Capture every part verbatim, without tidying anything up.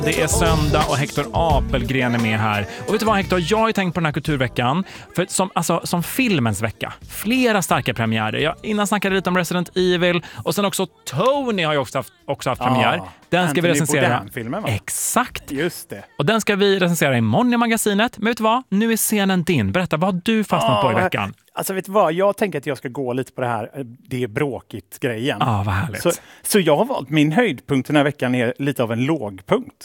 Det är söndag och Hector Apelgren är med här. Och vet du vad, Hector? Jag har ju tänkt på den här kulturveckan för som, alltså, som filmens vecka. Flera starka premiärer. Jag innan snackade lite om Resident Evil och sen också Tony har ju också haft, också haft premiär. Ah, den ska Anthony vi recensera. Bourdain-filmen, va? Exakt. Just det. Och den ska vi recensera imorgon i magasinet. Men vet du vad? Nu är scenen din. Berätta, vad har du fastnat Ah, på i veckan? Alltså vet du vad? Jag tänker att jag ska gå lite på det här det är bråkigt-grejen. Ja, ah, vad härligt. Så, så jag har valt min höjdpunkt den här veckan är lite av en lågpunkt.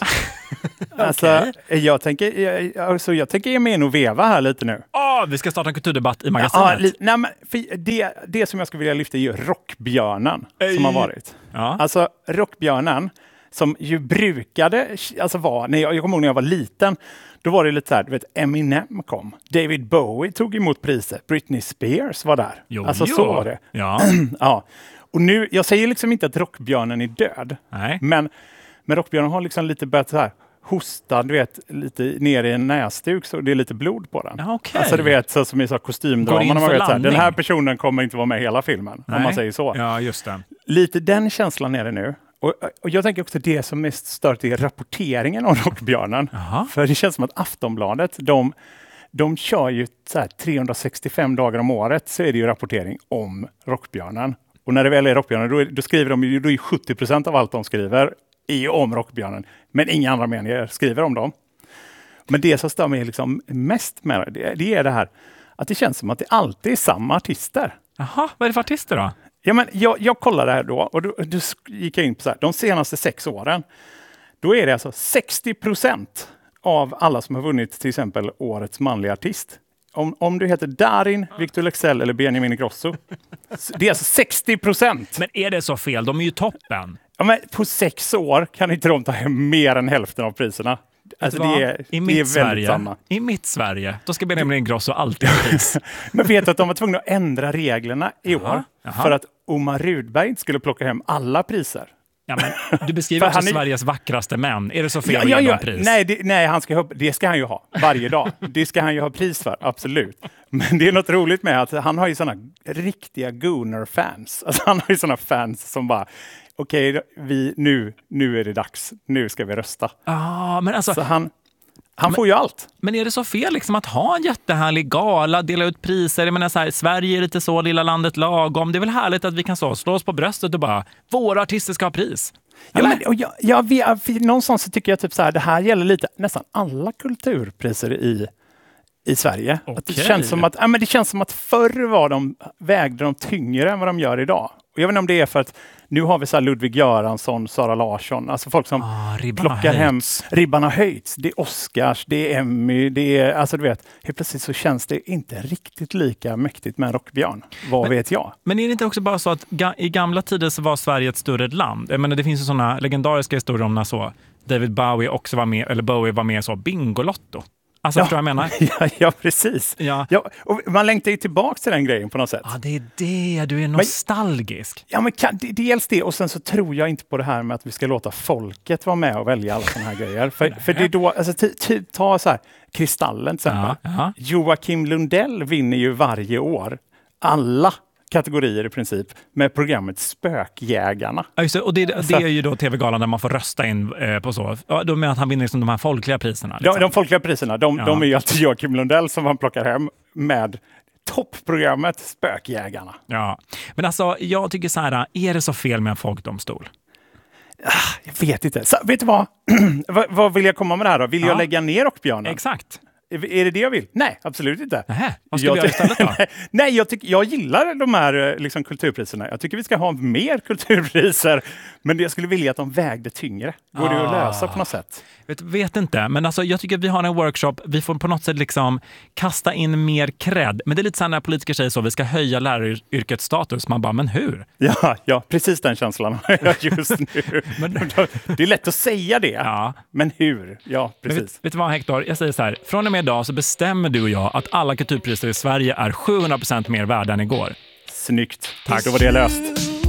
Alltså, jag tänker, jag, alltså, jag tänker ge mig in och veva här lite nu. Ja, oh, vi ska starta en kulturdebatt i magasinet. Ja, li, nej, men, för det, det som jag skulle vilja lyfta är ju Rockbjörnen Ej. som har varit. Ja. Alltså Rockbjörnen som ju brukade alltså vara, när jag, jag kommer ihåg när jag var liten, då var det lite så här, du vet, Eminem kom. David Bowie tog emot priset. Britney Spears var där. Jo, alltså jo. så var det. Ja. Ja. Och nu, jag säger liksom inte att Rockbjörnen är död. Nej. Men, men Rockbjörnen har liksom lite börjat så här hosta, du vet, lite ner i en näsduk så det är lite blod på den. Ja, okay. Alltså du vet, så som i så kostymdrama. Man vet, så här, den här personen kommer inte vara med hela filmen, Nej. om man säger så. Ja, just det. Lite den känslan är det nu. Och, och jag tänker också det som mest stört är rapporteringen om Rockbjörnen. Aha. För det känns som att Aftonbladet, de, de kör ju så här trehundrasextiofem dagar om året så är det ju rapportering om Rockbjörnen. Och när det väl är Rockbjörnen, då, är, då skriver de ju, då är sjuttio procent av allt de skriver är om Rockbjörnen. Men inga andra medier skriver om dem. Men det som stör mig liksom mest med det, det är det här att det känns som att det alltid är samma artister. Jaha, vad är det för artister då? Ja, men jag, jag kollade här då och då, då gick jag in på så här, de senaste sex åren, då är det alltså sextio procent av alla som har vunnit till exempel årets manliga artist. Om, om du heter Darin, Victor Leksell eller Benjamin Ingrosso, det är alltså sextio procent. Men är det så fel? De är ju toppen. Ja, men på sex år kan inte de ta hem mer än hälften av priserna. Alltså det är, I, det mitt är Sverige, samma. I mitt Sverige, då ska Benjamin Ingrosso alltid ha pris. Men vet du att de var tvungna att ändra reglerna i Jaha, år jaha. för att Omar Rudberg inte skulle plocka hem alla priser. Ja, men du beskriver också är... Sveriges vackraste män. Är det så fel ja, att ja, ge ja. dem pris? Nej, det, nej han ska ha, det ska han ju ha varje dag. Det ska han ju ha pris för, absolut. Men det är något roligt med att han har ju sådana riktiga Gooner-fans. Alltså han har ju sådana fans som bara okej, okay, nu, nu är det dags. Nu ska vi rösta. Ah, men alltså... Så han... Han men, får ju allt. Men är det så fel liksom att ha en jättehärlig gala, dela ut priser? Jag menar så här, Sverige är lite så, lilla landet lagom. Det är väl härligt att vi kan så slå oss på bröstet och bara, våra artister ska ha pris. Ja, men, och jag, jag, jag, någonstans så tycker jag typ så här, det här gäller lite nästan alla kulturpriser i, i Sverige. Okay. Att det, känns som att, ja, men det känns som att förr var de, vägde de tyngre än vad de gör idag. Och jag vet inte om det är för att nu har vi så här Ludvig Göransson, Sara Larsson, alltså folk som ah, plockar hem, ribban har höjts, det är Oscars, det är Emmy, det är, alltså du vet, helt plötsligt så känns det inte riktigt lika mäktigt med en Rockbjörn, vad men, vet jag. Men är det inte också bara så att ga- i gamla tider så var Sverige ett större land? Jag menar det finns ju sådana legendariska historier om när så David Bowie också var med, eller Bowie var med så Bingolotto. Alltså, ja, förstår jag menar? Ja, ja precis. Ja. Ja, och man längtar ju tillbaka till den grejen på något sätt. Ja, det är det. Du är nostalgisk. Men, ja, men kan, det, dels det. Och sen så tror jag inte på det här med att vi ska låta folket vara med och välja alla såna här grejer. För, för det är då, alltså, ty, ty, ta så här, Kristallen till exempel. Ja, ja. Joakim Lundell vinner ju varje år alla kategorier i princip med programmet Spökjägarna. Ja, just det, och det, det är ju då tv-galan där man får rösta in eh, på så. Ja, då menar att han vinner liksom de här folkliga priserna. Liksom. De, de folkliga priserna, de, ja. de är ju alltid Joakim Lundell som han plockar hem med toppprogrammet Spökjägarna. Ja, men alltså jag tycker så här, är det så fel med en folkdomstol? Jag vet inte. Så, vet du vad? vad? Vad vill jag komma med det här då? Vill ja. jag lägga ner Rockbjörnen? Exakt. Är det det jag vill? Nej, absolut inte. Nähä, vad ska vi göra istället då? Nej, jag, tyck, jag gillar de här liksom, kulturpriserna. Jag tycker vi ska ha mer kulturpriser. Men jag skulle vilja att de vägde tyngre. Går ah. det att lösa på något sätt? Vet, vet inte, men alltså, jag tycker att vi har en workshop. Vi får på något sätt liksom kasta in mer cred. Men det är lite så här när politiker säger så. Vi ska höja läraryrkets status. Man bara, men hur? Ja, ja precis den känslan just nu. men, det är lätt att säga det. Ja. Men hur? Ja, precis. Vet, vet du vad, Hector? Jag säger så här. Från och med idag så bestämmer du och jag att alla kulturpriser i Sverige är sjuhundra procent mer värda än igår. Snyggt. Tack, då var det löst.